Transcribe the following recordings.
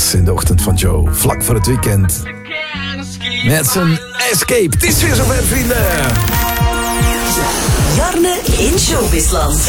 Thomas in de ochtend van Joe. Vlak voor het weekend. Met zijn Escape. Het is weer zover, vrienden. Jarne in Showbizland.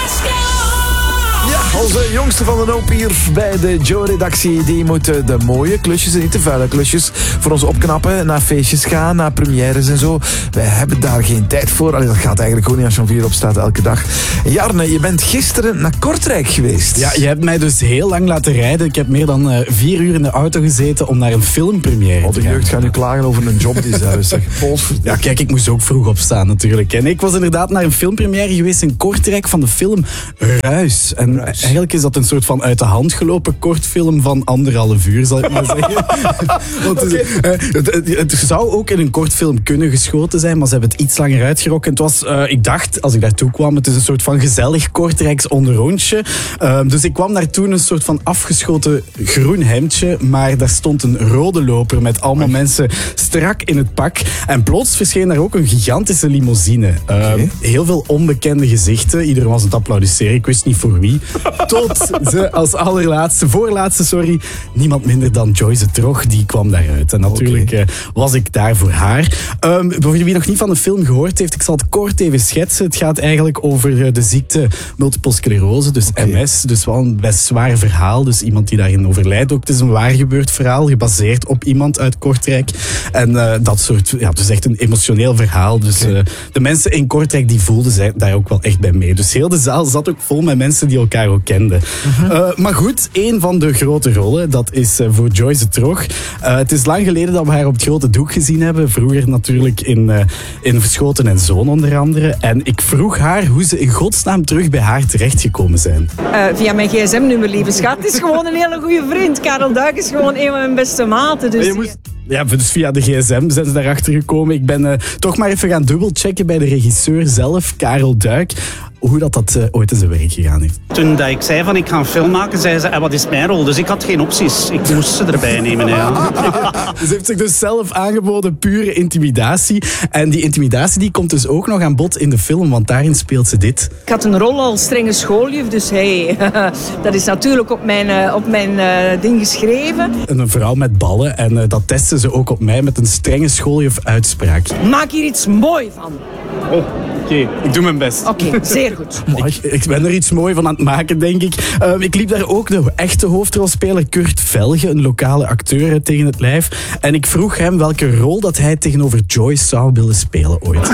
Ja, onze jongste van de hoop hier bij de Joe-redactie. Die moet de mooie klusjes en niet de vuile klusjes voor ons opknappen. Naar feestjes gaan, naar premières en zo. Wij hebben daar geen tijd voor. Allee, dat gaat eigenlijk gewoon niet als je om 4 opstaat elke dag. Jarne, je bent gisteren naar Kortrijk geweest. Ja, je hebt mij dus heel lang laten rijden. Ik heb meer dan 4 uur in de auto gezeten om naar een filmpremière te De gaan. jeugd gaat nu klagen over een job die ze hebben. Zeg, Ja, kijk, ik moest ook vroeg opstaan natuurlijk. En ik was inderdaad naar een filmpremière geweest in Kortrijk van de film Ruis. En eigenlijk is dat een soort van uit de hand gelopen kortfilm van 1,5 uur, zal ik maar zeggen. Want het zou ook in een kortfilm kunnen geschoten zijn, maar ze hebben het iets langer uitgerokken. Het was, ik dacht, als ik daartoe kwam, het is een soort van gezellig Kortrijks onderrondje. Dus ik kwam daartoe in een soort van afgeschoten groen hemdje, maar daar stond een rode loper met allemaal mensen strak in het pak. En plots verscheen daar ook een gigantische limousine. Heel veel onbekende gezichten. Iedereen was aan het applaudisseren. Ik wist niet voor wie. Tot ze als voorlaatste, niemand minder dan Joyce Trog, die kwam daaruit. En natuurlijk was ik daar voor haar. Voor wie nog niet van de film gehoord heeft, ik zal het kort even schetsen. Het gaat eigenlijk over de ziekte multiple sclerose, dus MS. Dus wel een best zwaar verhaal. Dus iemand die daarin overlijdt ook. Het is een waar gebeurd verhaal, gebaseerd op iemand uit Kortrijk. En dat soort, ja, het is echt een emotioneel verhaal. Dus de mensen in Kortrijk, die voelden zich daar ook wel echt bij mee. Dus heel de zaal zat ook vol met mensen die elkaar ook kenden. Maar goed, één van de grote rollen, dat is voor Joyce Trog. Het is lang geleden dat we haar op het grote doek gezien hebben. Vroeger natuurlijk in Verschoten en Zoon onder andere. En ik vroeg haar hoe ze in godsnaam terug bij haar terechtgekomen zijn. Via mijn gsm-nummer, lieve schat. Het is gewoon een hele goede vriend. Karel Duik is gewoon een van mijn beste maten. Dus Ja, dus via de gsm zijn ze daarachter gekomen. Ik ben toch maar even gaan dubbelchecken bij de regisseur zelf, Karel Duik, hoe dat ooit in zijn werk gegaan heeft. Toen dat ik zei van ik ga een film maken, zei ze, wat is mijn rol? Dus ik had geen opties. Ik moest ze erbij nemen. Ja. Dus heeft zich dus zelf aangeboden, pure intimidatie. En die intimidatie die komt dus ook nog aan bod in de film, want daarin speelt ze dit. ik had een rol als strenge schooljuf, dus hey, dat is natuurlijk op mijn ding geschreven. Een vrouw met ballen en dat testen ze ook op mij met een strenge schooljuf uitspraak. Maak hier iets mooi van. Oh, oké. Ik doe mijn best. Oké, zeer goed. Ik ben er iets moois van aan het maken, denk ik. Ik liep daar ook de echte hoofdrolspeler Kurt Velge, een lokale acteur, tegen het lijf. En ik vroeg hem welke rol dat hij tegenover Joyce zou willen spelen ooit.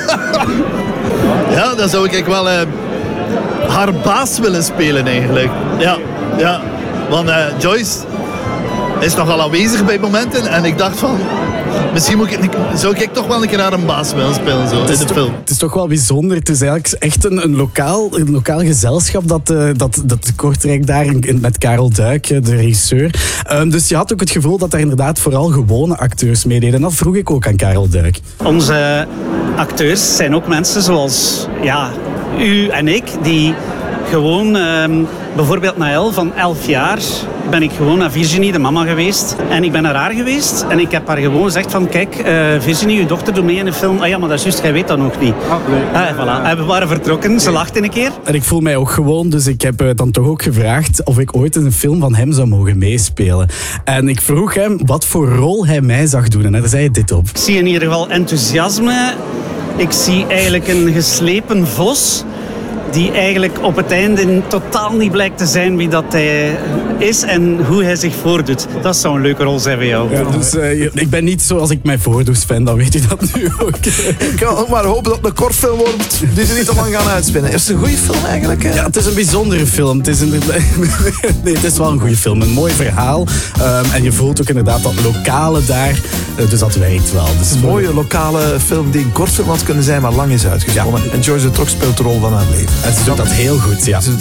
Ja, dan zou ik wel haar baas willen spelen eigenlijk. Ja. Want Joyce is nogal aanwezig bij momenten en ik dacht van, misschien zou ik toch wel een keer haar een baas willen spelen zo, in de film. Het is toch wel bijzonder. Het is eigenlijk echt een lokaal gezelschap dat Kortrijk daar met Karel Duik, de regisseur. Dus je had ook het gevoel dat daar inderdaad vooral gewone acteurs meededen. En dat vroeg ik ook aan Karel Duik. Onze acteurs zijn ook mensen zoals u en ik, die gewoon, bijvoorbeeld Naël van 11 jaar, ben ik gewoon naar Virginie, de mama, geweest. En ik ben naar haar geweest en ik heb haar gewoon gezegd van, kijk, Virginie, uw dochter doet mee in een film. Ah ja, maar dat is juist, jij weet dat nog niet. Voilà. En we waren vertrokken, ze lachte een keer. En ik voel mij ook gewoon, dus ik heb dan toch ook gevraagd of ik ooit in een film van hem zou mogen meespelen. En ik vroeg hem wat voor rol hij mij zag doen. En daar zei hij dit op. Ik zie in ieder geval enthousiasme. Ik zie eigenlijk een geslepen vos, die eigenlijk op het einde totaal niet blijkt te zijn wie dat hij is en hoe hij zich voordoet. Dat zou een leuke rol zijn voor jou. Ja, dus ik ben niet zoals ik mij voordoe, Sven, dan weet je dat nu ook. Ik kan ook maar hopen dat het een kortfilm wordt die ze niet te lang gaan uitspinnen. Is het een goede film eigenlijk? Ja, het is een bijzondere film. Het is wel een goede film. Een mooi verhaal. En je voelt ook inderdaad dat lokale daar. Dus dat werkt wel. Dus een mooie lokale film die een kortfilm had kunnen zijn, maar lang is uitgesponnen. En Joyce Trog speelt de rol van haar leven. En ze doet dat heel goed, ja.